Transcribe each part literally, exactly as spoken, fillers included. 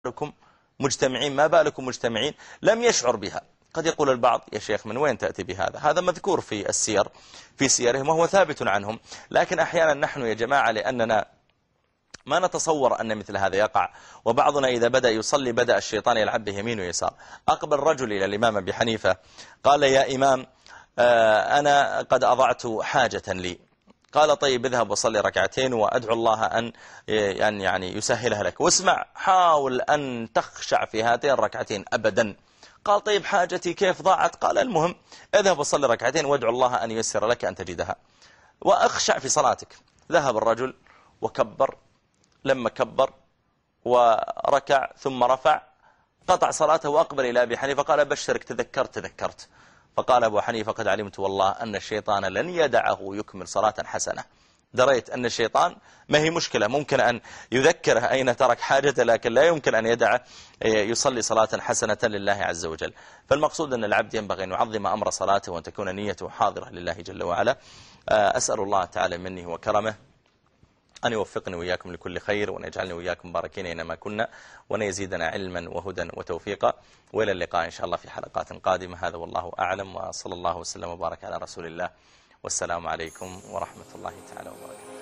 بالكم مجتمعين، ما بالكم مجتمعين، لم يشعر بها. قد يقول البعض يا شيخ من وين تأتي بهذا؟ هذا مذكور في السير في سيرهم وهو ثابت عنهم. لكن أحيانا نحن يا جماعة لأننا ما نتصور أن مثل هذا يقع، وبعضنا إذا بدأ يصلي بدأ الشيطان يلعب به يمين ويسار. أقبل رجل إلى الإمام أبي حنيفة قال يا إمام أنا قد أضعت حاجة لي. قال طيب اذهب وصلي ركعتين وأدعو الله أن يعني يسهلها لك، واسمع حاول أن تخشع في هاتين الركعتين أبدا. قال طيب حاجتي كيف ضاعت؟ قال المهم اذهب وصلي ركعتين وادعو الله أن ييسر لك أن تجدها وأخشع في صلاتك. ذهب الرجل وكبر، لما كبر وركع ثم رفع قطع صلاته وأقبل إلى أبي حنيفة قال بشرك تذكرت تذكرت. فقال أبو حنيفة قد علمت والله أن الشيطان لن يدعه يكمل صلاة حسنة. دريت أن الشيطان ما هي مشكلة، ممكن أن يذكره أين ترك حاجة، لكن لا يمكن أن يدعه يصلي صلاة حسنة لله عز وجل. فالمقصود أن العبد ينبغي أن يعظم أمر صلاته وأن تكون نيته حاضرة لله جل وعلا. أسأل الله تعالى منه وكرمه أن يوفقني وإياكم لكل خير، وأن يجعلني وإياكم مباركين أينما كنا، وأن يزيدنا علما وهدى وتوفيقا. وإلى اللقاء إن شاء الله في حلقات قادمة. هذا والله أعلم، وصلى الله وسلم وبارك على رسول الله، والسلام عليكم ورحمة الله تعالى وبركاته.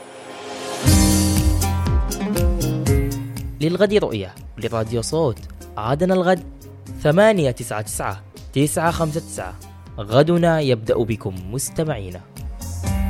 للغد رؤية لراديو صوت، عادنا الغد ثمانية تسعة تسعة تسعة خمسة تسعة. غدنا يبدأ بكم مستمعين.